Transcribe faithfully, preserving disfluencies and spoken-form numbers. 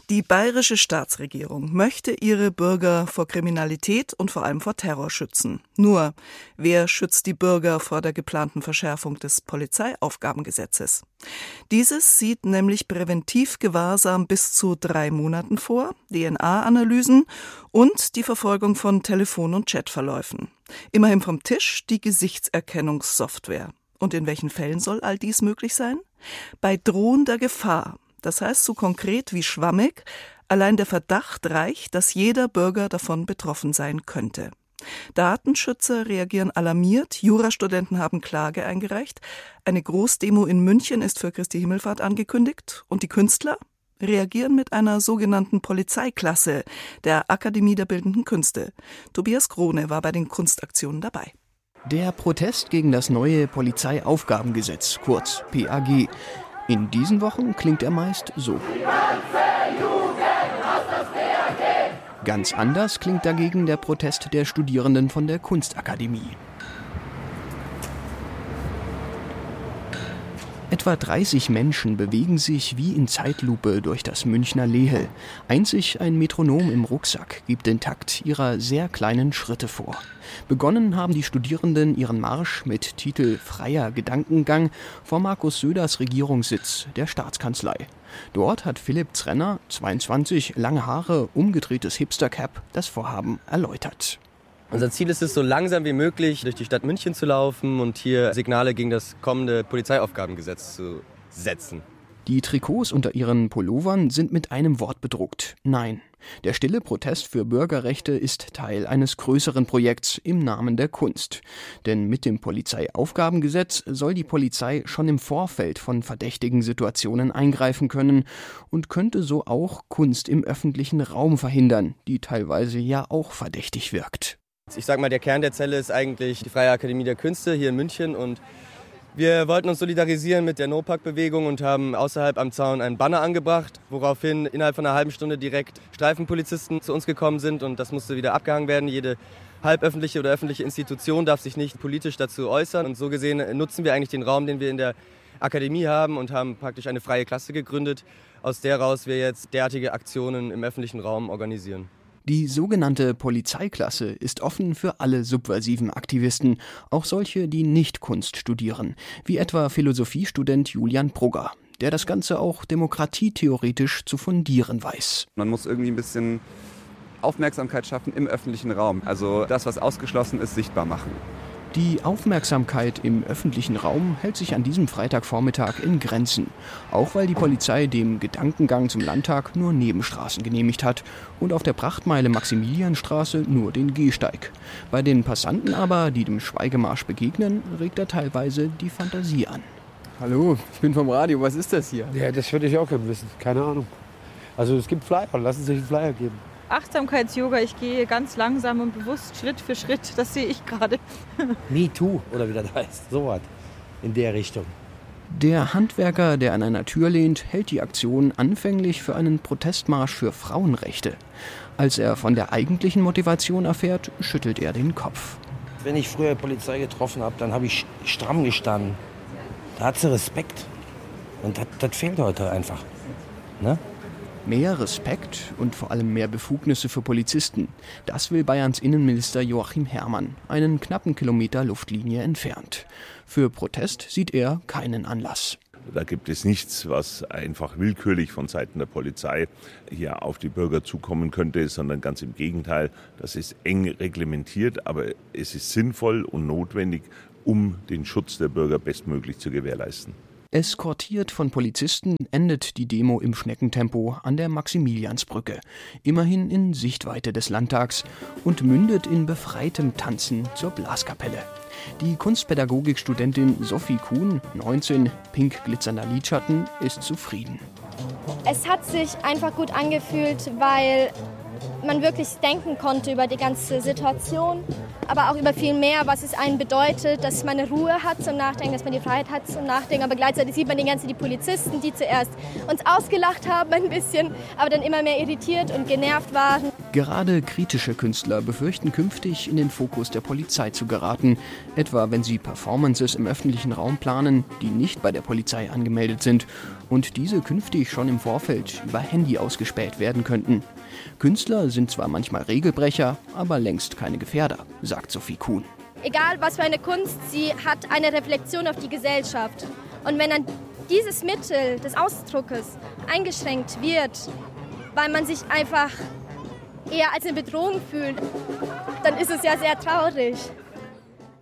Die bayerische Staatsregierung möchte ihre Bürger vor Kriminalität und vor allem vor Terror schützen. Nur, wer schützt die Bürger vor der geplanten Verschärfung des Polizeiaufgabengesetzes? Dieses sieht nämlich Präventivgewahrsam bis zu drei Monaten vor, D N A-Analysen und die Verfolgung von Telefon- und Chatverläufen. Immerhin vom Tisch die Gesichtserkennungssoftware. Und in welchen Fällen soll all dies möglich sein? Bei drohender Gefahr. Das heißt so konkret wie schwammig, allein der Verdacht reicht, dass jeder Bürger davon betroffen sein könnte. Datenschützer reagieren alarmiert, Jurastudenten haben Klage eingereicht, eine Großdemo in München ist für Christi Himmelfahrt angekündigt und die Künstler reagieren mit einer sogenannten Polizeiklasse der Akademie der Bildenden Künste. Tobias Krone war bei den Kunstaktionen dabei. Der Protest gegen das neue Polizeiaufgabengesetz, kurz P A G. In diesen Wochen klingt er meist so. Ganz anders klingt dagegen der Protest der Studierenden von der Kunstakademie. Etwa dreißig Menschen bewegen sich wie in Zeitlupe durch das Münchner Lehel. Einzig ein Metronom im Rucksack gibt den Takt ihrer sehr kleinen Schritte vor. Begonnen haben die Studierenden ihren Marsch mit Titel Freier Gedankengang vor Markus Söders Regierungssitz, der Staatskanzlei. Dort hat Philipp Zrenner, zweiundzwanzig, lange Haare, umgedrehtes Hipster-Cap, das Vorhaben erläutert. Unser Ziel ist es, so langsam wie möglich durch die Stadt München zu laufen und hier Signale gegen das kommende Polizeiaufgabengesetz zu setzen. Die Trikots unter ihren Pullovern sind mit einem Wort bedruckt: Nein. Der stille Protest für Bürgerrechte ist Teil eines größeren Projekts im Namen der Kunst. Denn mit dem Polizeiaufgabengesetz soll die Polizei schon im Vorfeld von verdächtigen Situationen eingreifen können und könnte so auch Kunst im öffentlichen Raum verhindern, die teilweise ja auch verdächtig wirkt. Ich sag mal, der Kern der Zelle ist eigentlich die Freie Akademie der Künste hier in München und wir wollten uns solidarisieren mit der No-Pack-Bewegung und haben außerhalb am Zaun einen Banner angebracht, woraufhin innerhalb von einer halben Stunde direkt Streifenpolizisten zu uns gekommen sind und das musste wieder abgehangen werden. Jede halböffentliche oder öffentliche Institution darf sich nicht politisch dazu äußern und so gesehen nutzen wir eigentlich den Raum, den wir in der Akademie haben und haben praktisch eine freie Klasse gegründet, aus der heraus wir jetzt derartige Aktionen im öffentlichen Raum organisieren. Die sogenannte Polizeiklasse ist offen für alle subversiven Aktivisten, auch solche, die nicht Kunst studieren, wie etwa Philosophiestudent Julian Brugger, der das Ganze auch demokratietheoretisch zu fundieren weiß. Man muss irgendwie ein bisschen Aufmerksamkeit schaffen im öffentlichen Raum, also das, was ausgeschlossen ist, sichtbar machen. Die Aufmerksamkeit im öffentlichen Raum hält sich an diesem Freitagvormittag in Grenzen. Auch weil die Polizei dem Gedankengang zum Landtag nur Nebenstraßen genehmigt hat und auf der Prachtmeile Maximilianstraße nur den Gehsteig. Bei den Passanten aber, die dem Schweigemarsch begegnen, regt er teilweise die Fantasie an. Hallo, ich bin vom Radio, was ist das hier? Ja, das würde ich auch gerne wissen, keine Ahnung. Also es gibt Flyer, lassen Sie sich einen Flyer geben. Achtsamkeits-Yoga, ich gehe ganz langsam und bewusst Schritt für Schritt, das sehe ich gerade. Me Too, oder wie das heißt, sowas in der Richtung. Der Handwerker, der an einer Tür lehnt, hält die Aktion anfänglich für einen Protestmarsch für Frauenrechte. Als er von der eigentlichen Motivation erfährt, schüttelt er den Kopf. Wenn ich früher Polizei getroffen habe, dann habe ich stramm gestanden. Da hat sie Respekt. Und das, das fehlt heute einfach. Ne? Mehr Respekt und vor allem mehr Befugnisse für Polizisten. Das will Bayerns Innenminister Joachim Herrmann, einen knappen Kilometer Luftlinie entfernt. Für Protest sieht er keinen Anlass. Da gibt es nichts, was einfach willkürlich von Seiten der Polizei hier auf die Bürger zukommen könnte, sondern ganz im Gegenteil. Das ist eng reglementiert, aber es ist sinnvoll und notwendig, um den Schutz der Bürger bestmöglich zu gewährleisten. Eskortiert von Polizisten endet die Demo im Schneckentempo an der Maximiliansbrücke, immerhin in Sichtweite des Landtags, und mündet in befreitem Tanzen zur Blaskapelle. Die Kunstpädagogikstudentin Sophie Kuhn, neunzehn, pink glitzernder Lidschatten, ist zufrieden. Es hat sich einfach gut angefühlt, weil man wirklich denken konnte über die ganze Situation. aber auch über viel mehr, was es einem bedeutet, dass man eine Ruhe hat zum Nachdenken, dass man die Freiheit hat zum Nachdenken. Aber gleichzeitig sieht man die ganzen die Polizisten, die zuerst uns ausgelacht haben ein bisschen, aber dann immer mehr irritiert und genervt waren. Gerade kritische Künstler befürchten künftig in den Fokus der Polizei zu geraten, etwa wenn sie Performances im öffentlichen Raum planen, die nicht bei der Polizei angemeldet sind und diese künftig schon im Vorfeld über Handy ausgespäht werden könnten. Künstler sind zwar manchmal Regelbrecher, aber längst keine Gefährder, sagt Sophie Kuhn. Egal was für eine Kunst, sie hat eine Reflexion auf die Gesellschaft. Und wenn dann dieses Mittel des Ausdruckes eingeschränkt wird, weil man sich einfach eher als eine Bedrohung fühlt, dann ist es ja sehr traurig.